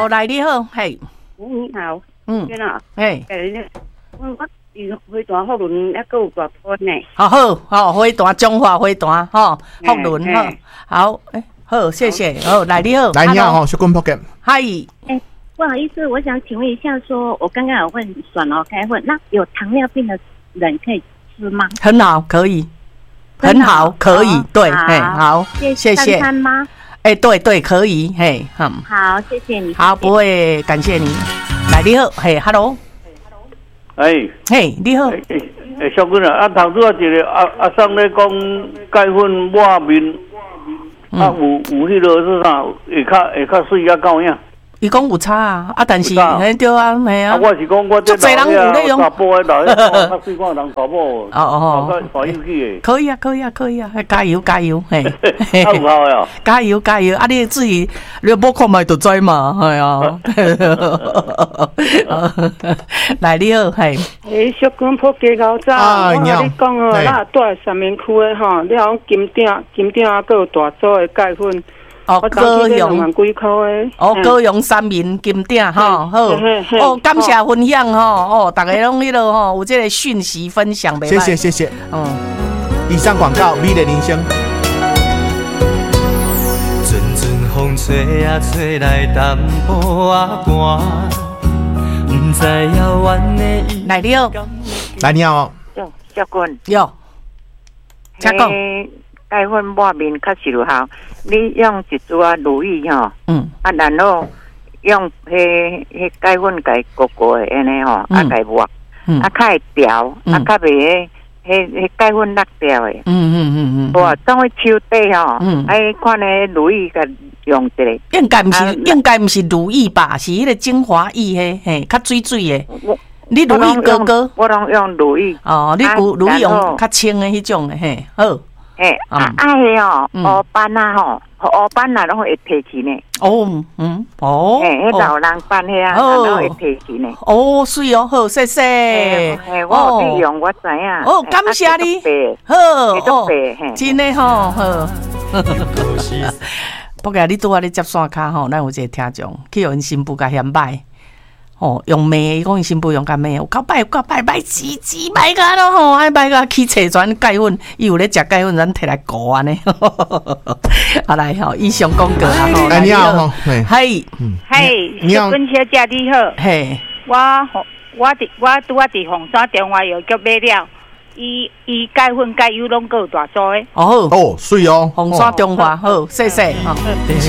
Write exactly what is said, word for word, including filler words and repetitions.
好，来你好，嘿， 你好， 嗯， 你好， 嘿， 我我伊飞弹福轮还佫有大波呢。 好好好，飞弹中华飞弹吼，福轮好，好，诶，好，谢谢，好，来你好， 来你好，小公 Pocket， 嗨， 哎，不好意思，我想请问一下说，说我刚刚有问转了开会，那有糖尿病的人可以吃吗？ 很好，可以，很好，可以，对，嘿，好，谢谢。 三餐吗？ 哎，对对，可以，嘿，嗯， 好，谢谢你。 好，不会，感谢你。来，你好，嘿 ，hello， 哎， 嘿，你好。 哎，小君啊，啊，头拄啊一个阿阿桑咧讲钙粉抹面，啊有有迄落是啥？会较会较水较高样。 伊讲有差啊，啊，但是嘿对啊，嘿啊。 啊，我是讲我这老了查甫的老了，较水看人查某。 哦哦， 大有去的。 可以啊，可以啊，可以啊，加油加油，嘿。 啊有效的。 加油加油，啊你自己你无看卖就知嘛，系啊。来你好，嘿。 诶，小君破街高早，我甲你讲哦，咱住在三明区的吼，你讲金鼎金鼎啊，佫有大组的钙粉。 哦，高雄几块诶？ 哦，高雄三民金鼎吼，好哦，感谢分享吼，哦，大家拢迄落吼有这个讯息分享袂歹。 谢谢谢谢，嗯。以上广告，美的铃声。 阵阵风吹啊吹来淡薄啊寒，不知遥远的伊。 来你好， 来你好， 哟，小君， 哟，请讲。 钙粉抹面较是有效，你用一株啊如意吼，嗯，啊然后用迄迄钙粉甲过过的安尼吼，啊甲抹，啊较会调，啊较袂迄迄钙粉落掉的，嗯嗯嗯嗯，无当去手底吼，哎看咧如意甲用一个， 应该毋是应该毋是如意吧，是迄个精华液嘿嘿，较水水的。你如意哥哥， 我拢用如意， 哦，你如如意用较清的迄种的嘿，好。 诶，啊，爱哦，黑斑啊吼，黑斑啊，拢会提起呢。 哦，嗯，哦， 诶，迄老人斑遐啊，拢会提起呢。 哦，水哦，好，谢谢。 诶，我有用，我知影。 哦，感谢你。好，哦，真的吼，好。不过你拄仔咧接线卡吼，咱有一个听众去用因新妇甲嫌歹。哦，用骂，伊讲伊新妇用甲骂，有够歹，有够歹，歹死死歹甲咯吼，爱歹甲去找全钙粉，伊有咧食钙粉，咱摕来顾安尼。好来吼，以上广告啦吼。 你好吼， 嘿， 嘿，小君小姐你好， 嘿， 我我伫我拄啊伫凤山中华药局买了，伊伊钙粉钙油拢够大组诶。 哦哦，水哦， 凤山中华好，谢谢。